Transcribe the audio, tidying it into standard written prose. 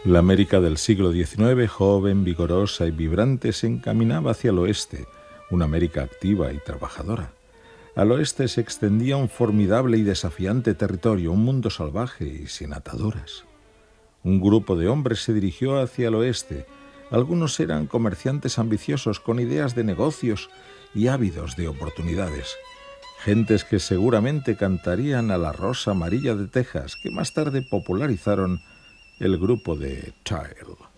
La América del siglo XIX, joven, vigorosa y vibrante, se encaminaba hacia el oeste, una América activa y trabajadora. Al oeste se extendía un formidable y desafiante territorio, un mundo salvaje y sin ataduras. Un grupo de hombres se dirigió hacia el oeste. Algunos eran comerciantes ambiciosos con ideas de negocios y ávidos de oportunidades. Gentes que seguramente cantarían a la rosa amarilla de Texas, que más tarde popularizaron el grupo de Child.